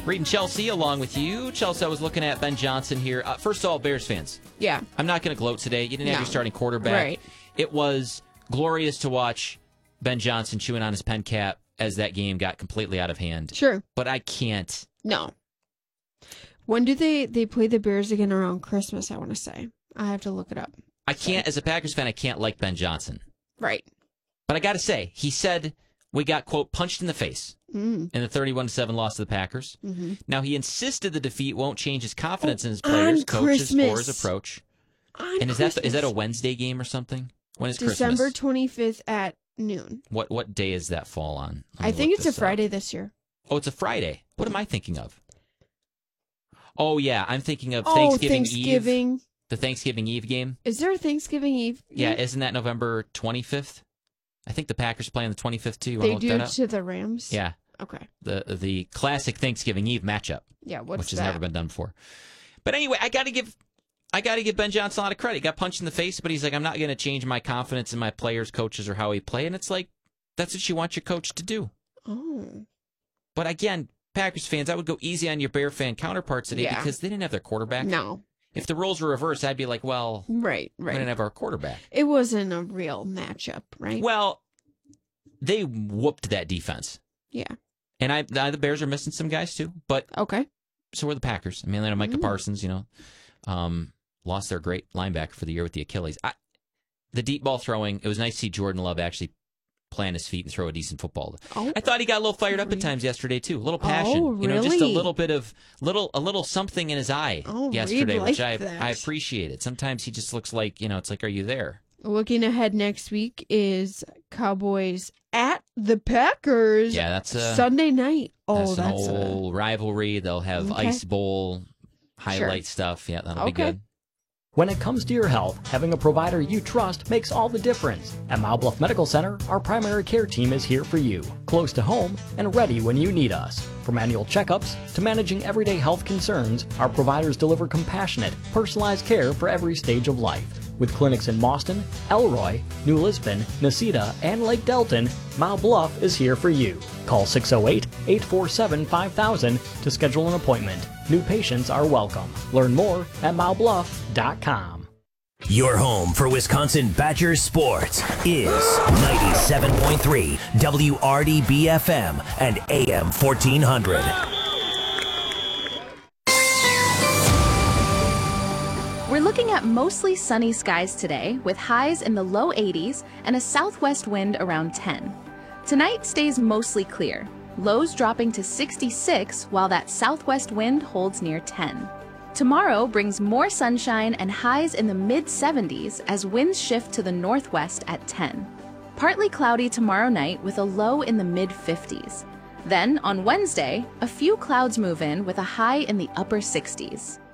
Reading Chelsea along with you. Chelsea, I was looking at Ben Johnson here. First of all, Bears fans. Yeah. I'm not going to gloat today. You didn't have your starting quarterback. Right. It was glorious to watch Ben Johnson chewing on his pen cap as that game got completely out of hand. Sure. But I can't. No. When do they play the Bears again around Christmas, I want to say? I have to look it up. I can't, as a Packers fan, I can't like Ben Johnson. Right. But I got to say, he said we got, quote, punched in the face in the 31-7 loss to the Packers. Mm-hmm. Now, he insisted the defeat won't change his confidence in his players, coaches, or his approach. And is that a Wednesday game or something? When is December Christmas? 25th at noon. What day does that fall on? I think it's a Friday this year. Oh, it's a Friday. What am I thinking of? Oh, yeah. I'm thinking of Thanksgiving Eve. The Thanksgiving Eve game. Is there a Thanksgiving Eve? Yeah, isn't that November 25th? I think the Packers play on the 25th, too. You they want to look that up? to the Rams? Yeah. Okay. The classic Thanksgiving Eve matchup. Yeah, which has never been done before. But anyway, I got to give Ben Johnson a lot of credit. He got punched in the face, but he's like, I'm not going to change my confidence in my players, coaches, or how he play. And it's like, that's what you want your coach to do. Oh. But again, Packers fans, I would go easy on your Bear fan counterparts today because they didn't have their quarterback. No. If the roles were reversed, I'd be like, well, right. We didn't have our quarterback. It wasn't a real matchup, right? Well, they whooped that defense. Yeah. And the Bears are missing some guys too, but okay. So were the Packers. I mean, they had Micah Parsons, lost their great linebacker for the year with the Achilles. The deep ball throwing, it was nice to see Jordan Love actually plant his feet and throw a decent football. Oh, I thought he got a little fired up at times yesterday too. A little passion. Oh, really? Just a little bit of a little something in his eye yesterday, which I appreciated. Sometimes he just looks like, it's like, are you there? Looking ahead next week is Cowboys at the Packers. Yeah, that's Sunday night. Oh, that's an old rivalry. They'll have Ice Bowl highlight stuff. Yeah, that'll be good. When it comes to your health, having a provider you trust makes all the difference. At Mile Bluff Medical Center, our primary care team is here for you, close to home and ready when you need us. From annual checkups to managing everyday health concerns, our providers deliver compassionate, personalized care for every stage of life. With clinics in Boston, Elroy, New Lisbon, Nacita, and Lake Delton, Mile Bluff is here for you. Call 608-847-5000 to schedule an appointment. New patients are welcome. Learn more at milebluff.com. Your home for Wisconsin Badgers sports is 97.3 WRDB-FM and AM 1400. We're looking at mostly sunny skies today with highs in the low 80s and a southwest wind around 10. Tonight stays mostly clear, lows dropping to 66 while that southwest wind holds near 10. Tomorrow brings more sunshine and highs in the mid-70s as winds shift to the northwest at 10. Partly cloudy tomorrow night with a low in the mid-50s. Then, on Wednesday, a few clouds move in with a high in the upper 60s.